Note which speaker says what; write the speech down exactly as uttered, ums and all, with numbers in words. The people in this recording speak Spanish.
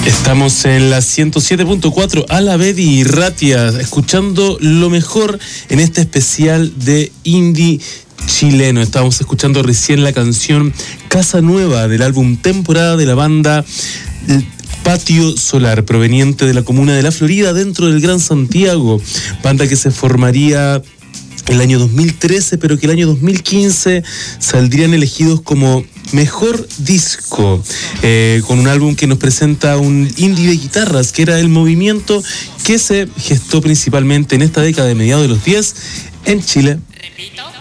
Speaker 1: Estamos en la ciento siete punto cuatro Alavedi y Ratia, escuchando lo mejor en este especial de indie chileno. Estábamos escuchando recién la canción Casa Nueva del álbum Temporada de la banda Patio Solar, proveniente de la comuna de La Florida, dentro del Gran Santiago, banda que se formaría el año dos mil trece, pero que el año dos mil quince saldrían elegidos como mejor disco, eh, con un álbum que nos presenta un indie de guitarras, que era el movimiento que se gestó principalmente en esta década de mediados de los diez en Chile.
Speaker 2: Repito.